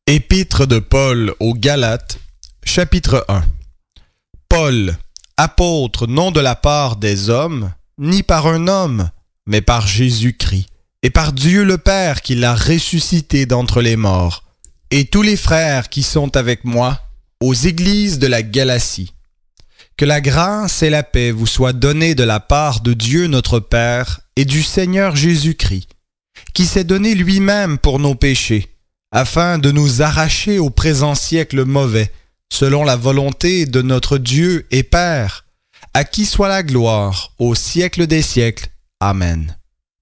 Épître de Paul aux Galates, chapitre 1. Paul, apôtre non de la part des hommes, ni par un homme, mais par Jésus-Christ, et par Dieu le Père qui l'a ressuscité d'entre les morts, et tous les frères qui sont avec moi, aux églises de la Galatie. Que la grâce et la paix vous soient données de la part de Dieu notre Père et du Seigneur Jésus-Christ, qui s'est donné lui-même pour nos péchés, afin de nous arracher au présent siècle mauvais, selon la volonté de notre Dieu et Père, à qui soit la gloire au siècle des siècles. Amen.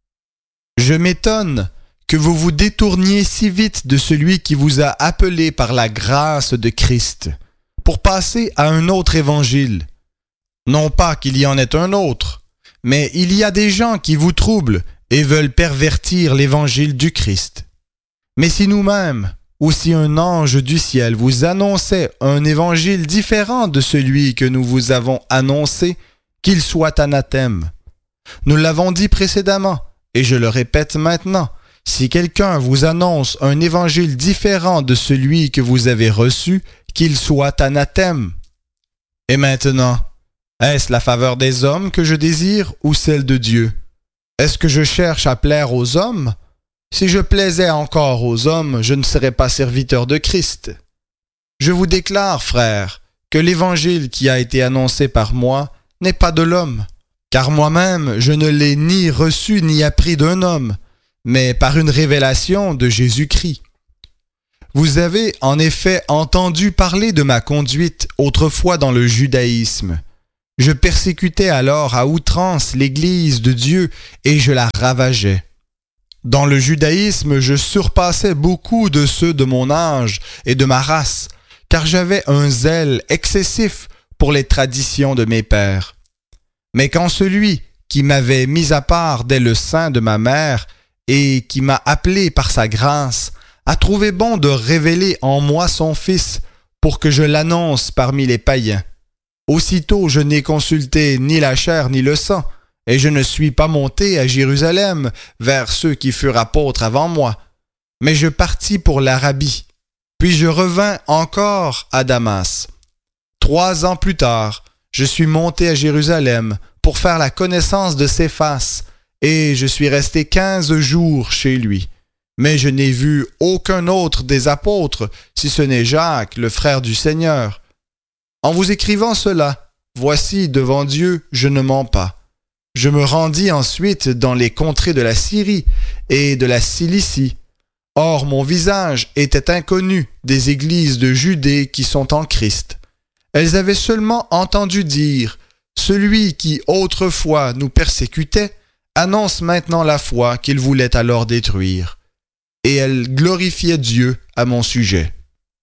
Je m'étonne que vous vous détourniez si vite de celui qui vous a appelé par la grâce de Christ, pour passer à un autre évangile. Non pas qu'il y en ait un autre, mais il y a des gens qui vous troublent et veulent pervertir l'évangile du Christ. Mais si nous-mêmes, ou si un ange du ciel vous annonçait un évangile différent de celui que nous vous avons annoncé, qu'il soit anathème. Nous l'avons dit précédemment, et je le répète maintenant, si quelqu'un vous annonce un évangile différent de celui que vous avez reçu, qu'il soit anathème. Et maintenant, est-ce la faveur des hommes que je désire ou celle de Dieu? Est-ce que je cherche à plaire aux hommes? Si je plaisais encore aux hommes, je ne serais pas serviteur de Christ. Je vous déclare, frères, que l'évangile qui a été annoncé par moi n'est pas de l'homme, car moi-même je ne l'ai ni reçu ni appris d'un homme, mais par une révélation de Jésus-Christ. Vous avez en effet entendu parler de ma conduite autrefois dans le judaïsme. Je persécutais alors à outrance l'Église de Dieu et je la ravageais. Dans le judaïsme, je surpassais beaucoup de ceux de mon âge et de ma race, car j'avais un zèle excessif pour les traditions de mes pères. Mais quand celui qui m'avait mis à part dès le sein de ma mère et qui m'a appelé par sa grâce, a trouvé bon de révéler en moi son Fils pour que je l'annonce parmi les païens. Aussitôt je n'ai consulté ni la chair ni le sang, et je ne suis pas monté à Jérusalem vers ceux qui furent apôtres avant moi, mais je partis pour l'Arabie, puis je revins encore à Damas. 3 ans plus tard, je suis monté à Jérusalem pour faire la connaissance de Céphas, et je suis resté 15 jours chez lui. Mais je n'ai vu aucun autre des apôtres, si ce n'est Jacques, le frère du Seigneur. En vous écrivant cela, voici, devant Dieu, je ne mens pas. Je me rendis ensuite dans les contrées de la Syrie et de la Cilicie. Or, mon visage était inconnu des églises de Judée qui sont en Christ. Elles avaient seulement entendu dire « Celui qui autrefois nous persécutait annonce maintenant la foi qu'il voulait alors détruire. » Et elles glorifiaient Dieu à mon sujet.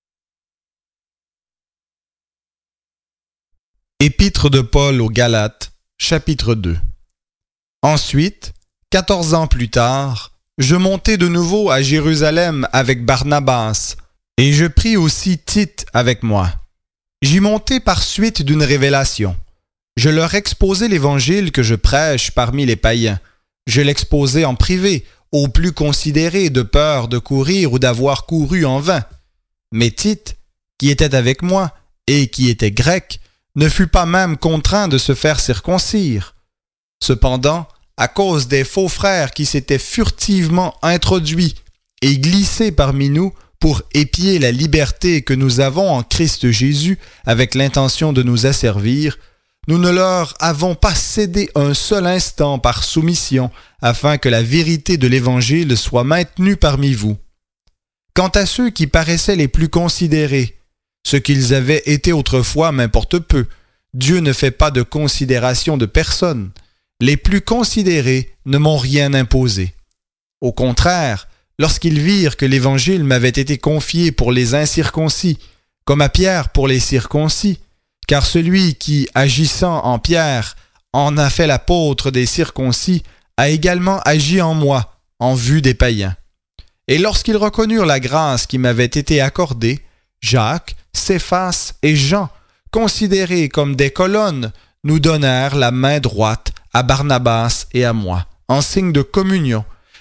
Épître de Paul aux Galates, chapitre 2. Ensuite, 14 ans plus tard, je montai de nouveau à Jérusalem avec Barnabas, et je pris aussi Tite avec moi. J'y montai par suite d'une révélation. Je leur exposai l'évangile que je prêche parmi les païens. Je l'exposai en privé, aux plus considérés, de peur de courir ou d'avoir couru en vain. Mais Tite, qui était avec moi, et qui était grec, ne fut pas même contraint de se faire circoncire. Cependant, à cause des faux frères qui s'étaient furtivement introduits et glissés parmi nous pour épier la liberté que nous avons en Christ Jésus avec l'intention de nous asservir, nous ne leur avons pas cédé un seul instant par soumission afin que la vérité de l'Évangile soit maintenue parmi vous. Quant à ceux qui paraissaient les plus considérés, ce qu'ils avaient été autrefois m'importe peu. Dieu ne fait pas de considération de personne. Les plus considérés ne m'ont rien imposé. Au contraire, lorsqu'ils virent que l'Évangile m'avait été confié pour les incirconcis, comme à Pierre pour les circoncis, car celui qui, agissant en Pierre, en a fait l'apôtre des circoncis, a également agi en moi, en vue des païens. Et lorsqu'ils reconnurent la grâce qui m'avait été accordée, Jacques, Céphas et Jean, considérés comme des colonnes, nous donnèrent la main droite à Barnabas et à moi, en signe de communion,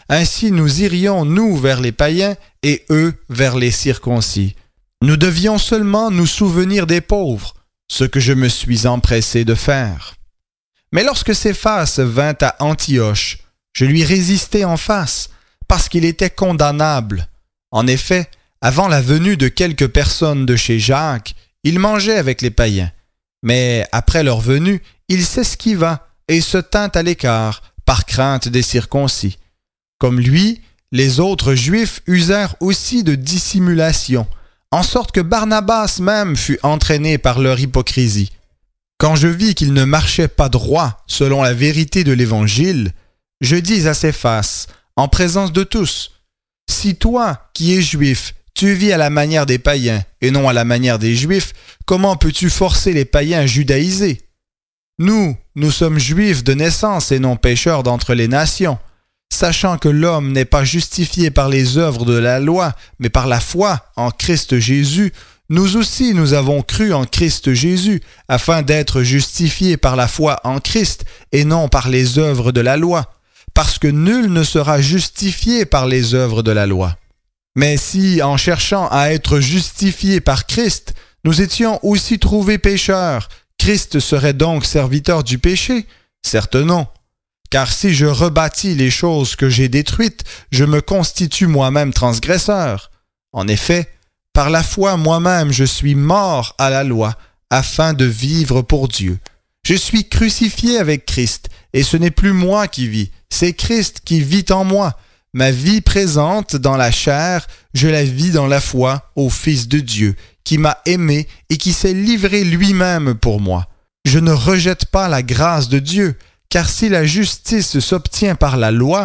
Ainsi nous irions, nous, vers les païens et eux vers les circoncis. Nous devions seulement nous souvenir des pauvres, ce que je me suis empressé de faire. Mais lorsque Céphas vint à Antioche, je lui résistai en face, parce qu'il était condamnable. En effet, avant la venue de quelques personnes de chez Jacques, il mangeait avec les païens. Mais après leur venue, il s'esquiva et se tint à l'écart, par crainte des circoncis. Comme lui, les autres Juifs usèrent aussi de dissimulation, en sorte que Barnabas même fut entraîné par leur hypocrisie. Quand je vis qu'il ne marchait pas droit selon la vérité de l'Évangile, je dis à Céphas, en présence de tous, « Si toi, qui es juif, tu vis à la manière des païens et non à la manière des Juifs, comment peux-tu forcer les païens à judaïser? Nous sommes juifs de naissance et non pécheurs d'entre les nations. Sachant que l'homme n'est pas justifié par les œuvres de la loi, mais par la foi en Christ Jésus, nous aussi nous avons cru en Christ Jésus, afin d'être justifiés par la foi en Christ et non par les œuvres de la loi, parce que nul ne sera justifié par les œuvres de la loi. Mais si, en cherchant à être justifiés par Christ, nous étions aussi trouvés pécheurs, Christ serait donc serviteur du péché? Certes non. Car si je rebâtis les choses que j'ai détruites, je me constitue moi-même transgresseur. En effet, par la foi moi-même je suis mort à la loi, afin de vivre pour Dieu. Je suis crucifié avec Christ, et ce n'est plus moi qui vis, c'est Christ qui vit en moi. Ma vie présente dans la chair, je la vis dans la foi au Fils de Dieu, qui m'a aimé et qui s'est livré lui-même pour moi. Je ne rejette pas la grâce de Dieu, car si la justice s'obtient par la loi,